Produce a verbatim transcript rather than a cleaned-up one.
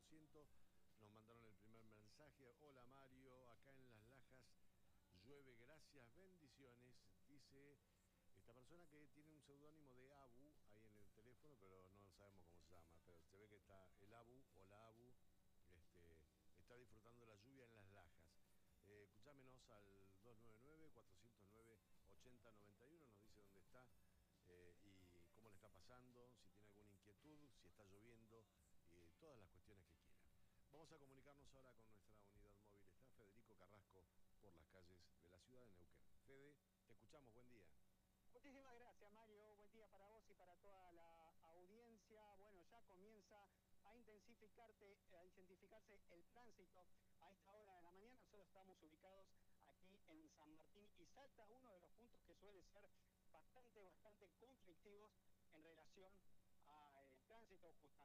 ciento. Nos mandaron el primer mensaje. Hola Mario, acá en Las Lajas llueve, gracias, bendiciones. Dice esta persona que tiene un seudónimo de Abu ahí en el teléfono, pero no sabemos cómo se llama. Pero se ve que está el Abu o la Abu, este, está disfrutando la lluvia en Las Lajas. Eh, escuchámenos al dos nueve nueve, cuatro cero nueve, ocho cero nueve uno, nos dice dónde está eh, y cómo le está pasando, si tiene alguna inquietud, si está lloviendo y todas las cuestiones que quiera. Vamos a comunicarnos ahora con nuestra unidad móvil. Está Federico Carrasco por las calles de la ciudad de Neuquén. Fede, te escuchamos, buen día. Muchísimas gracias, Mario. Buen día para vos y para toda la audiencia. Bueno, ya comienza a intensificarte, a intensificarse el tránsito a esta hora de la mañana. Nosotros estamos ubicados aquí en San Martín y Salta, uno de los puntos que suele ser bastante, bastante conflictivos en relación al tránsito justamente